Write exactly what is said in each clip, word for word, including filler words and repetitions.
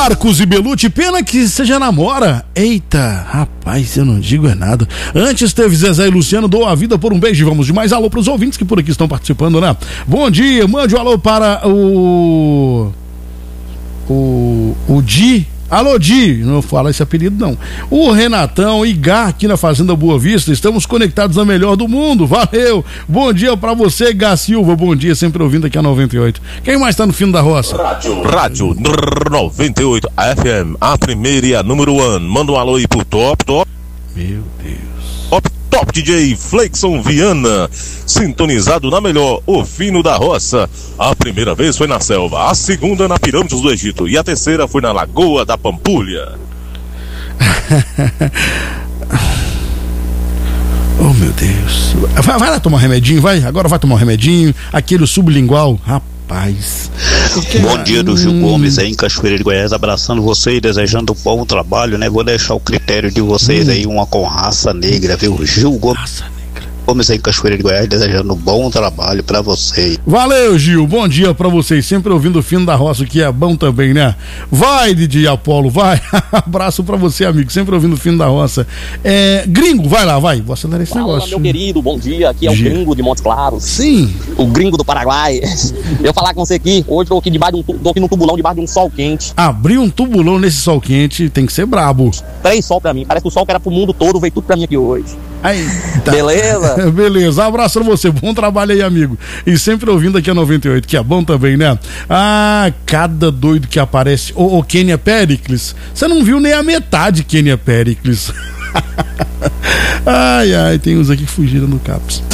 Marcos e Belucci, pena que você já namora. Eita, rapaz, eu não digo é nada. Antes teve Zezé e Luciano, dou a vida por um beijo. Vamos de mais alô pros ouvintes que por aqui estão participando, né? Bom dia, mande um alô para o... O... O Di. Alô, Di, não fala esse apelido não. O Renatão e Gá aqui na Fazenda Boa Vista, estamos conectados na melhor do mundo, valeu. Bom dia pra você, Gá Silva, bom dia, sempre ouvindo aqui a noventa e oito. Quem mais tá no fim da roça? Rádio, Rádio noventa e oito F M, a primeira e a número um. Manda um alô aí pro Top, Top. Meu Deus. Top, Top D J Flexon Viana, sintonizado na melhor, o fino da roça. A primeira vez foi na selva, a segunda na Pirâmides do Egito e a terceira foi na Lagoa da Pampulha. Oh, meu Deus. Vai, vai lá tomar um remedinho, vai. Agora vai tomar um remedinho, aquele sublingual, rapaz. Bom dia do Gil Gomes aí em Cachoeira de Goiás, abraçando você e desejando um bom trabalho, né? Vou deixar o critério de vocês hum. aí, uma com raça negra, viu? Gil Gomes. Raça negra. Gomes aí em Cachoeira de Goiás, desejando um bom trabalho pra vocês. Valeu, Gil, bom dia pra vocês, sempre ouvindo o fino da roça, que é bom também, né? Vai, D J Apolo, vai. Abraço pra você, amigo, sempre ouvindo o fino da roça. É, gringo, vai lá, vai, vou acelerar esse Fala, negócio. Meu querido, bom dia, aqui é o dia. gringo de Montes Claros. Sim. O gringo do Paraguai. Eu falar com você aqui, hoje eu tô aqui debaixo de um, tô aqui num tubulão, debaixo de um sol quente. Abrir um tubulão nesse sol quente tem que ser brabo. Três sol pra mim, parece que o sol que era pro mundo todo veio tudo pra mim aqui hoje. Aí, tá. Beleza? Beleza, abraço pra você, bom trabalho aí, amigo. E sempre ouvindo aqui a noventa e oito, que é bom também, né? Ah, cada doido que aparece. Ô, ô Kênia Pericles, você não viu nem a metade, Kênia Pericles. Ai, ai, tem uns aqui que fugiram do CAPS.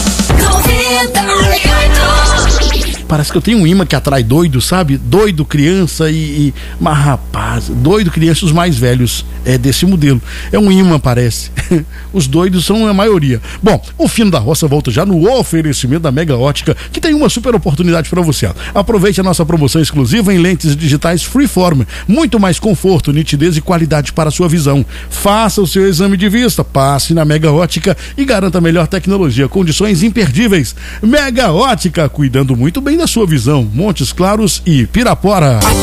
Parece que eu tenho um imã que atrai doido, sabe? Doido, criança e... e... Mas rapaz, doido, criança, os mais velhos é desse modelo. É um imã, parece. Os doidos são a maioria. Bom, o Fino da Roça volta já no oferecimento da Mega Ótica, que tem uma super oportunidade para você. Aproveite a nossa promoção exclusiva em lentes digitais Freeform. Muito mais conforto, nitidez e qualidade para a sua visão. Faça o seu exame de vista, passe na Mega Ótica e garanta a melhor tecnologia, condições imperdíveis. Mega Ótica, cuidando muito bem da sua visão. Montes Claros e Pirapora.